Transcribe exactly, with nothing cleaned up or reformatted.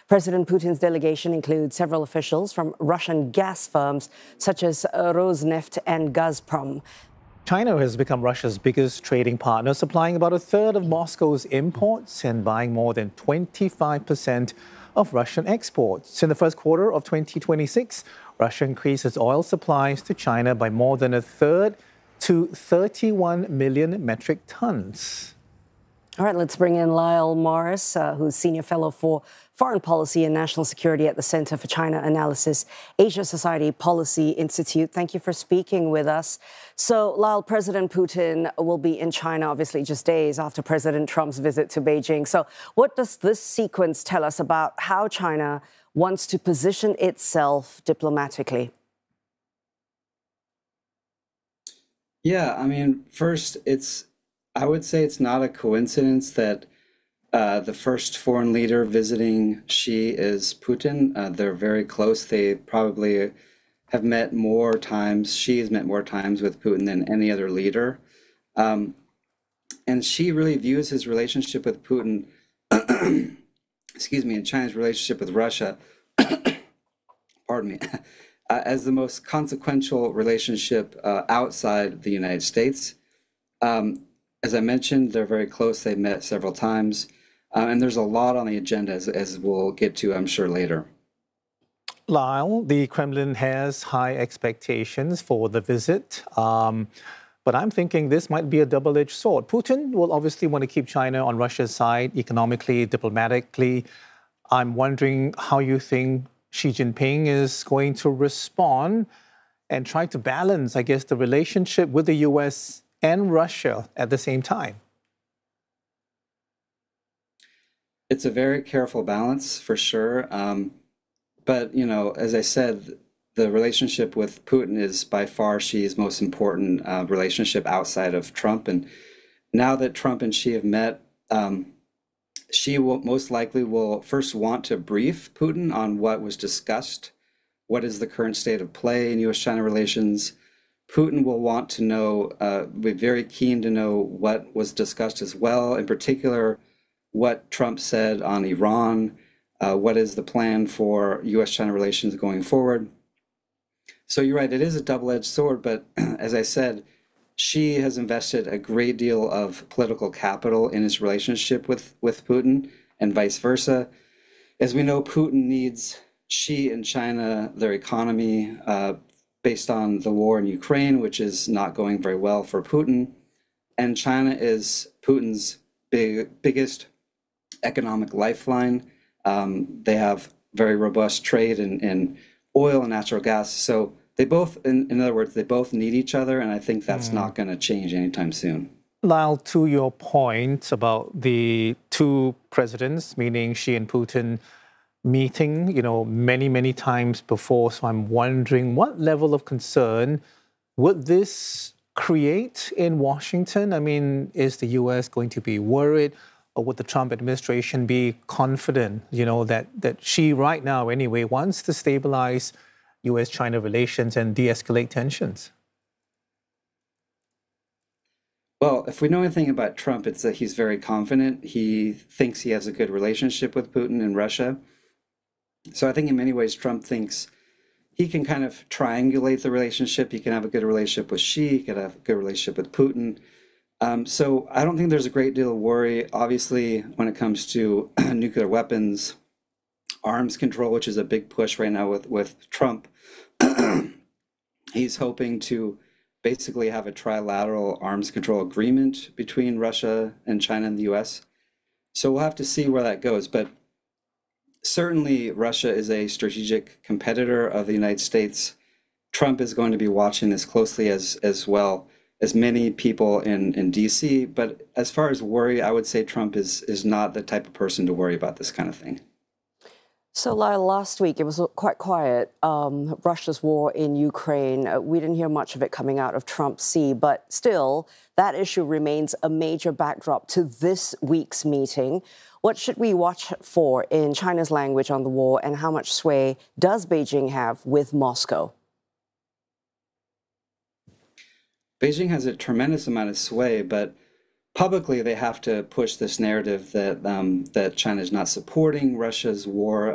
President Putin's delegation includes several officials from Russian gas firms such as Rosneft and Gazprom. China has become Russia's biggest trading partner, supplying about a third of Moscow's imports and buying more than twenty-five percent of Russian exports. In the first quarter of twenty twenty-six, Russia increased its oil supplies to China by more than a third to thirty-one million metric tons. All right, let's bring in Lyle Morris, uh, who's Senior Fellow for Foreign Policy and National Security at the Center for China Analysis, Asia Society Policy Institute. Thank you for speaking with us. So, Lyle, President Putin will be in China, obviously, just days after President Trump's visit to Beijing. So what does this sequence tell us about how China wants to position itself diplomatically? Yeah, I mean, first, it's I would say it's not a coincidence that uh, the first foreign leader visiting Xi is Putin. Uh, they're very close. They probably have met more times. Xi has met more times with Putin than any other leader. Um, and Xi really views his relationship with Putin, excuse me, and China's relationship with Russia, pardon me, uh, as the most consequential relationship uh, outside the United States. Um, As I mentioned, they're very close. They've met several times. Uh, and there's a lot on the agenda, as, as we'll get to, I'm sure, later. Lyle, the Kremlin has high expectations for the visit. Um, but I'm thinking this might be a double-edged sword. Putin will obviously want to keep China on Russia's side economically, diplomatically. I'm wondering how you think Xi Jinping is going to respond and try to balance, I guess, the relationship with the U S and Russia at the same time. It's a very careful balance, for sure. Um, but, you know, as I said, the relationship with Putin is by far Xi's most important uh, relationship outside of Trump. And now that Trump and Xi have met, um, Xi will most likely will first want to brief Putin on what was discussed, what is the current state of play in U S China relations. Putin will want to know, uh, be very keen to know what was discussed as well, in particular, what Trump said on Iran, uh, what is the plan for U S China relations going forward. So you're right, it is a double-edged sword, but as I said, Xi has invested a great deal of political capital in his relationship with, with Putin and vice versa. As we know, Putin needs Xi and China, their economy, uh, based on the war in Ukraine, which is not going very well for Putin. And China is Putin's big, biggest economic lifeline. Um, they have very robust trade in, in oil and natural gas. So they both, in, in other words, they both need each other. And I think that's mm. not going to change anytime soon. Lyle, to your point about the two presidents, meaning Xi and Putin, meeting, you know, many, many times before. So I'm wondering what level of concern would this create in Washington? I mean, is the U S going to be worried, or would the Trump administration be confident, you know, that, that Xi right now anyway wants to stabilize U S China relations and de-escalate tensions? Well, if we know anything about Trump, it's that he's very confident. He thinks he has a good relationship with Putin and Russia. So I think in many ways, Trump thinks he can kind of triangulate the relationship. He can have a good relationship with Xi, he can have a good relationship with Putin. Um, so I don't think there's a great deal of worry. Obviously, when it comes to nuclear weapons, arms control, which is a big push right now with, with Trump, he's hoping to basically have a trilateral arms control agreement between Russia and China and the U S. So we'll have to see where that goes. But certainly, Russia is a strategic competitor of the United States. Trump is going to be watching this closely as, as well as many people in, in D C. But as far as worry, I would say Trump is, is not the type of person to worry about this kind of thing. So, Lyle, last week it was quite quiet. Um, Russia's war in Ukraine, uh, we didn't hear much of it coming out of Trump-Xi, but still, that issue remains a major backdrop to this week's meeting. What should we watch for in China's language on the war, and how much sway does Beijing have with Moscow? Beijing has a tremendous amount of sway, but publicly they have to push this narrative that um, that China is not supporting Russia's war